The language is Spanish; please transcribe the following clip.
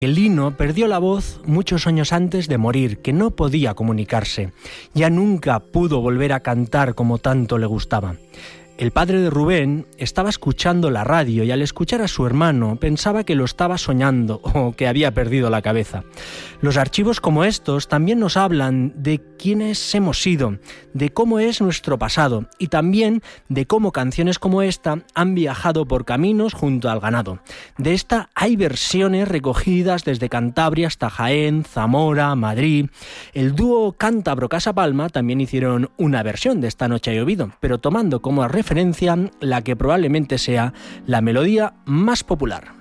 El Lino perdió la voz muchos años antes de morir, que no podía comunicarse. Ya nunca pudo volver a cantar como tanto le gustaba. El padre de Rubén estaba escuchando la radio y al escuchar a su hermano pensaba que lo estaba soñando o que había perdido la cabeza. Los archivos como estos también nos hablan de quiénes hemos sido, de cómo es nuestro pasado y también de cómo canciones como esta han viajado por caminos junto al ganado. De esta hay versiones recogidas desde Cantabria hasta Jaén, Zamora, Madrid. El dúo cántabro Casa Palma también hicieron una versión de Esta noche ha llovido, pero tomando como referencia la que probablemente sea la melodía más popular.